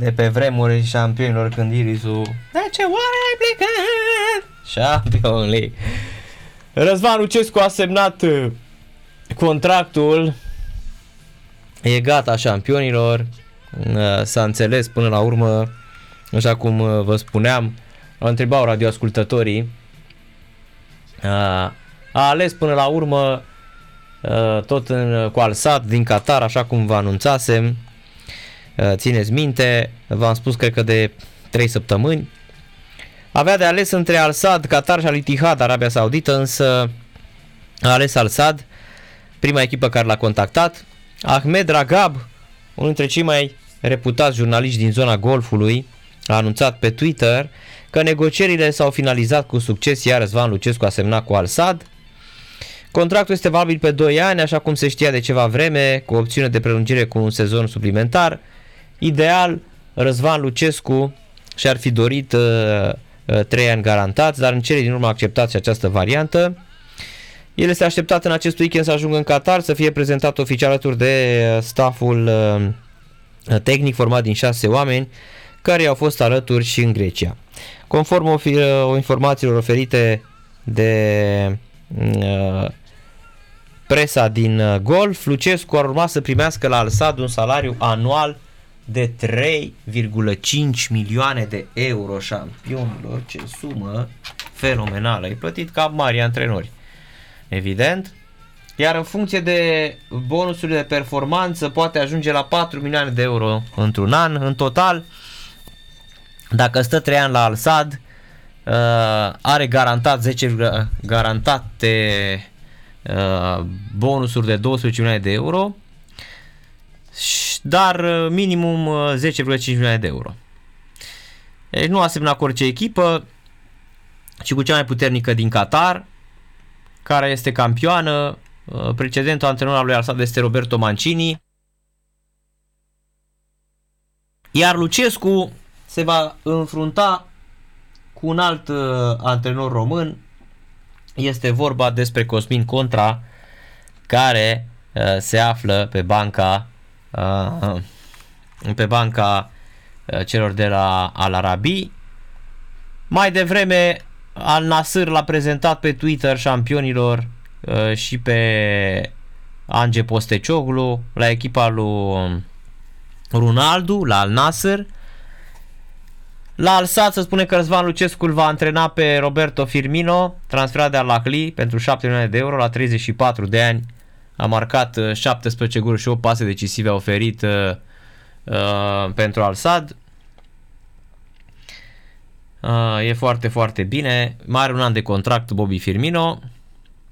de pe vremuri șampionilor când Irisu de ce oare ai plecat? Champion League. Răzvan Lucescu a semnat contractul, e gata șampionilor, s-a înțeles până la urmă, așa cum vă spuneam, au întrebat radioascultătorii, a ales până la urmă tot cu Al Sadd din Qatar, așa cum vă anunțasem, țineți minte, v-am spus cred că de 3 săptămâni, avea de ales între Al Sadd, Qatar și Al Ittihad, Arabia Saudită, însă a ales Al Sadd, prima echipă care l-a contactat. Ahmed Ragab, unul dintre cei mai reputați jurnaliști din zona golfului, a anunțat pe Twitter că negocierile s-au finalizat cu succes, iar Răzvan Lucescu a semnat cu Al Sadd. Contractul este valabil pe 2 ani, așa cum se știa de ceva vreme, cu opțiune de prelungire cu un sezon suplimentar. Ideal, Răzvan Lucescu și-ar fi dorit 3 ani garantați, dar în cele din urmă a acceptat și această variantă. El este așteptat în acest weekend să ajungă în Qatar, să fie prezentat oficial alături de stafful tehnic format din 6 oameni care au fost alături și în Grecia. Conform informațiilor oferite de presa din golf, Lucescu ar urma să primească la Al Sadd un salariu anual de 3,5 milioane de euro, șampionilor, ce sumă fenomenală, e plătit ca mari antrenori, evident, iar în funcție de bonusurile de performanță poate ajunge la 4 milioane de euro într-un an, în total, dacă stă 3 ani la Al Sadd, are garantat garantate bonusuri de 12 milioane de euro, dar minimum 10,5 milioane de euro. Deci nu a semnat cu orice echipă, ci cu cea mai puternică din Qatar, care este campioană. Precedentul antrenor al lui Al Sadd este Roberto Mancini. Iar Lucescu se va înfrunta cu un alt antrenor român. Este vorba despre Cosmin Contra, care se află pe banca celor de la Al Arabi. Mai devreme Al Nassr l-a prezentat pe Twitter șampionilor și pe Ange Postecoglou la echipa lui Ronaldo, la Al Nassr. La Al Sadd se spune că Răzvan Lucescu îl va antrena pe Roberto Firmino, transferat de Al Ahly pentru 7 milioane de euro la 34 de ani. A marcat 17 goluri și 8 pase decisive, a oferit pentru Al Sadd. E foarte, foarte bine. Mai are un an de contract Bobby Firmino.